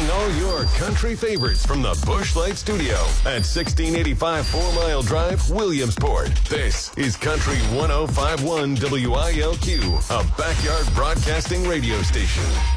Playing all your country favorites from the Busch Light Studio at 1685 4 Mile Drive, Williamsport. This is Country 105.1 WILQ, a backyard broadcasting radio station.